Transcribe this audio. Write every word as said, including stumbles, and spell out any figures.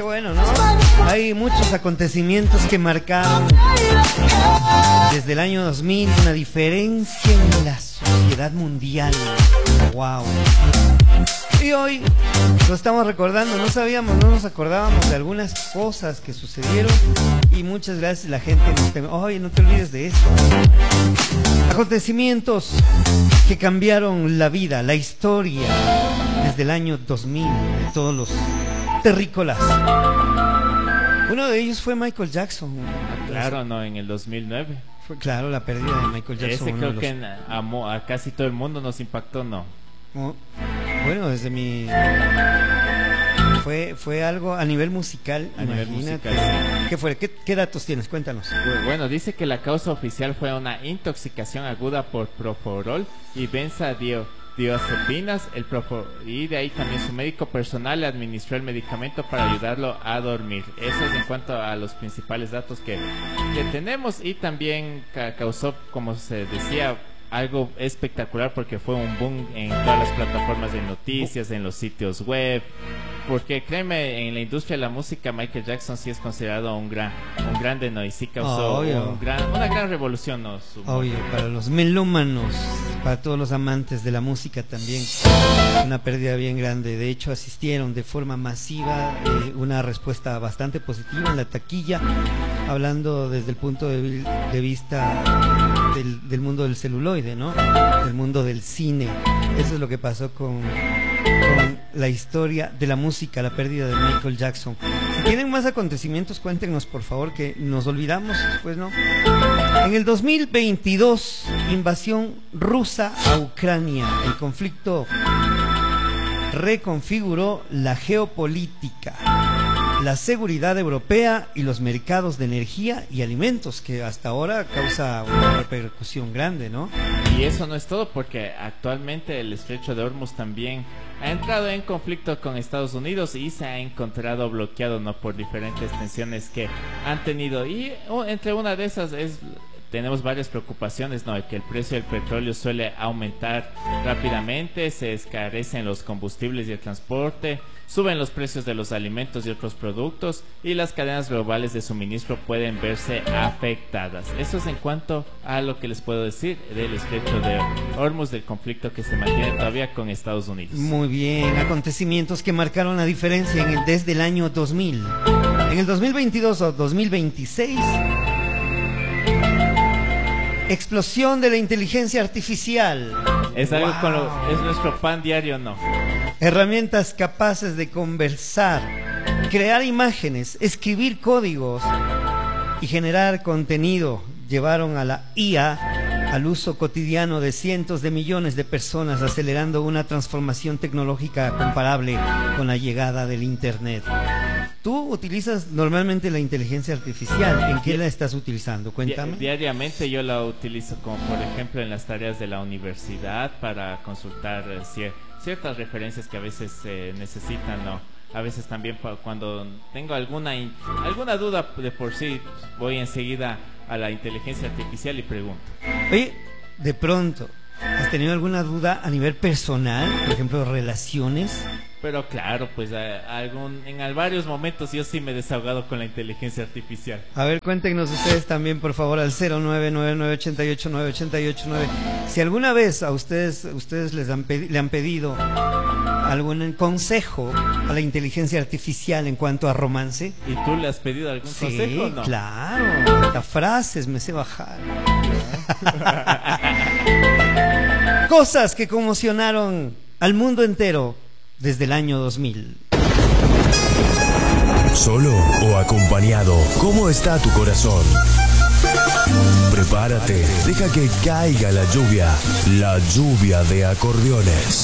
bueno, ¿no? Hay muchos acontecimientos que marcaron desde el año dos mil una diferencia en la sociedad mundial. Wow. Y hoy lo estamos recordando, no sabíamos, no nos acordábamos de algunas cosas que sucedieron y muchas gracias la gente nos tem- oye, no te olvides de esto. Acontecimientos que cambiaron la vida, la historia desde el año dos mil de todos los terrícolas. Uno de ellos fue Michael Jackson. Claro, no, en el dos mil nueve. Fue claro la pérdida de Michael Jackson. Ese creo los... que en, a, mo- a casi todo el mundo nos impactó, ¿no? Oh, bueno, desde mi... Fue, fue algo a nivel musical, A nivel imagínate. musical, sí. ¿Qué fue? ¿Qué, qué datos tienes? Cuéntanos. Bueno, dice que la causa oficial fue una intoxicación aguda por proforol y benzodiazepinas, el profor y de ahí también su médico personal le administró el medicamento para ayudarlo a dormir. Eso es en cuanto a los principales datos que, que tenemos, y también ca causó, como se decía, algo espectacular porque fue un boom en todas las plataformas de noticias, en los sitios web. Porque créeme, en la industria de la música Michael Jackson sí es considerado un gran, un grande, ¿no? Y sí causó Obvio. un gran, una gran revolución, ¿no? Su Obvio, para los melómanos, para todos los amantes de la música también, una pérdida bien grande. De hecho, asistieron de forma masiva, eh, una respuesta bastante positiva en la taquilla, hablando desde el punto de, vi- de vista del, del mundo del celuloide, ¿no? Del mundo del cine. Eso es lo que pasó con, con la historia de la música, la pérdida de Michael Jackson. Si tienen más acontecimientos, cuéntenos por favor, que nos olvidamos, pues no. En el dos mil veintidós, invasión rusa a Ucrania. El conflicto reconfiguró la geopolítica, la seguridad europea y los mercados de energía y alimentos, que hasta ahora causa una repercusión grande, ¿no? Y eso no es todo, porque actualmente el estrecho de Hormuz también ha entrado en conflicto con Estados Unidos y se ha encontrado bloqueado, ¿no? Por diferentes tensiones que han tenido. Y oh, entre una de esas es... tenemos varias preocupaciones, ¿no? Que el precio del petróleo suele aumentar rápidamente, se escarecen los combustibles y el transporte, suben los precios de los alimentos y otros productos, y las cadenas globales de suministro pueden verse afectadas. Eso es en cuanto a lo que les puedo decir del estrecho de Hormuz, del conflicto que se mantiene todavía con Estados Unidos. Muy bien, acontecimientos que marcaron la diferencia en el, desde el año dos mil. En el dos mil veintidós o dos mil veintiséis... explosión de la inteligencia artificial. Es algo Wow. con lo, es nuestro pan diario, ¿no? Herramientas capaces de conversar, crear imágenes, escribir códigos y generar contenido llevaron a la I A al uso cotidiano de cientos de millones de personas, acelerando una transformación tecnológica comparable con la llegada del Internet. Tú utilizas normalmente la inteligencia artificial. ¿En qué la estás utilizando? Cuéntame. Di diariamente yo la utilizo, como por ejemplo en las tareas de la universidad, para consultar eh, cier ciertas referencias que a veces se eh, necesitan, ¿no? A veces también cuando tengo alguna alguna duda de por sí, voy enseguida a la inteligencia artificial y pregunto. Oye, de pronto, ¿has tenido alguna duda a nivel personal? Por ejemplo, relaciones. Pero claro, pues a, algún, en a varios momentos yo sí me he desahogado con la inteligencia artificial. A ver, cuéntenos ustedes también, por favor, al cero nueve nueve nueve ocho ocho nueve ocho ocho nueve. Si alguna vez a ustedes ustedes les han le han pedido algún consejo a la inteligencia artificial en cuanto a romance. ¿Y tú le has pedido algún Sí, consejo o no? claro, hasta frases me sé bajar. Cosas que conmocionaron al mundo entero desde el año dos mil. ¿Solo o acompañado? ¿Cómo está tu corazón? Prepárate, deja que caiga la lluvia, la lluvia de acordeones.